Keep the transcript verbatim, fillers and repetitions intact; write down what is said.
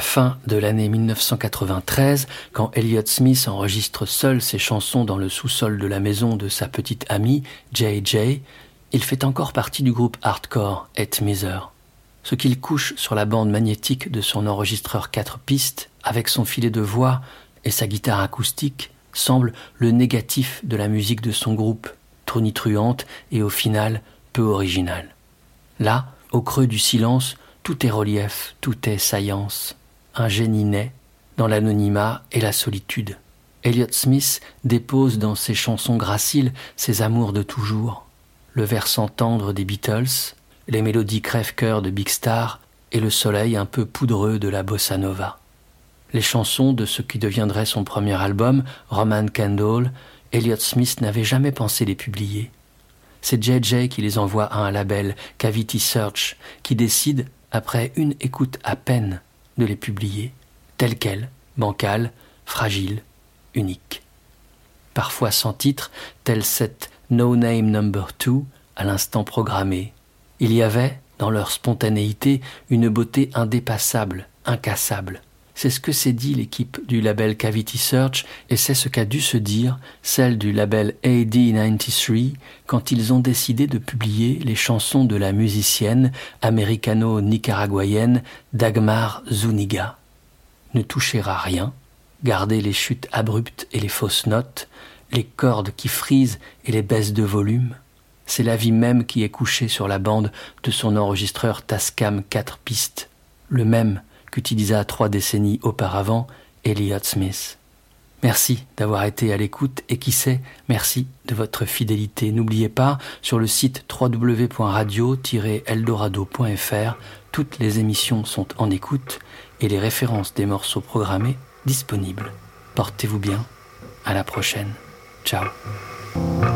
la fin de l'année dix-neuf cent quatre-vingt-treize, quand Elliott Smith enregistre seul ses chansons dans le sous-sol de la maison de sa petite amie, J J, il fait encore partie du groupe hardcore Het Miser. Ce qu'il couche sur la bande magnétique de son enregistreur quatre pistes, avec son filet de voix et sa guitare acoustique, semble le négatif de la musique de son groupe, tonitruante et au final peu originale. Là, au creux du silence, tout est relief, tout est saillance. Un génie naît dans l'anonymat et la solitude. Elliott Smith dépose dans ses chansons graciles ses amours de toujours, le versant tendre des Beatles, les mélodies crève-cœur de Big Star et le soleil un peu poudreux de la bossa nova. Les chansons de ce qui deviendrait son premier album, Roman Candle, Elliott Smith n'avait jamais pensé les publier. C'est J J qui les envoie à un label, Cavity Search, qui décide, après une écoute à peine, de les publier, telles quelles, bancales, fragiles, uniques. Parfois sans titre, tel cette No Name Number two, à l'instant programmé. Il y avait, dans leur spontanéité, une beauté indépassable, incassable. C'est ce que s'est dit l'équipe du label Cavity Search et c'est ce qu'a dû se dire celle du label A D quatre-vingt-treize quand ils ont décidé de publier les chansons de la musicienne américano-nicaraguayenne Dagmar Zúñiga. Ne toucher à rien, garder les chutes abruptes et les fausses notes, les cordes qui frisent et les baisses de volume. C'est la vie même qui est couchée sur la bande de son enregistreur Tascam quatre pistes, le même qu'utilisa trois décennies auparavant Elliott Smith. Merci d'avoir été à l'écoute et qui sait, merci de votre fidélité. N'oubliez pas, sur le site w w w point radio tiret eldorado point f r, toutes les émissions sont en écoute et les références des morceaux programmés disponibles. Portez-vous bien, à la prochaine. Ciao.